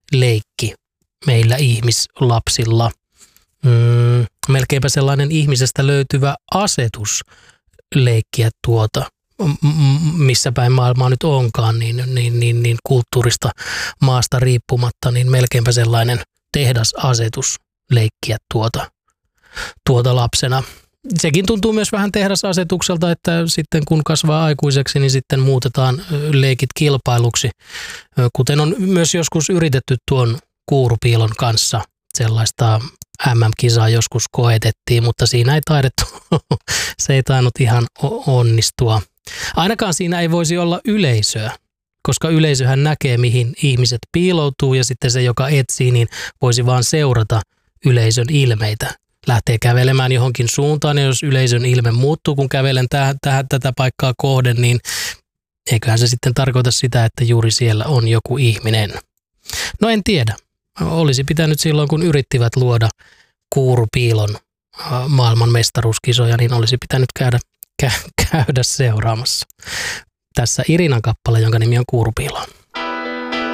leikki meillä ihmislapsilla. Melkeinpä sellainen ihmisestä löytyvä asetus leikkiä missä päin maailmaa nyt onkaan, niin kulttuurista maasta riippumatta, niin melkeinpä sellainen tehdasasetus leikkiä tuota lapsena. Sekin tuntuu myös vähän tehdasasetukselta, että sitten kun kasvaa aikuiseksi, niin sitten muutetaan leikit kilpailuksi, kuten on myös joskus yritetty tuon kuurupiilon kanssa. Sellaista MM-kisaa joskus koetettiin, mutta siinä ei se ei tainnut ihan onnistua. Ainakaan siinä ei voisi olla yleisöä, koska yleisöhän näkee, mihin ihmiset piiloutuu, ja sitten se, joka etsii, niin voisi vaan seurata yleisön ilmeitä. Lähtee kävelemään johonkin suuntaan, ja jos yleisön ilme muuttuu, kun kävelen tätä paikkaa kohden, niin eiköhän se sitten tarkoita sitä, että juuri siellä on joku ihminen. No en tiedä. Olisi pitänyt silloin, kun yrittivät luoda kuurupiilon maailman mestaruuskisoja, niin olisi pitänyt käydä seuraamassa. Tässä Irinan kappale, jonka nimi on Kuurupiilo.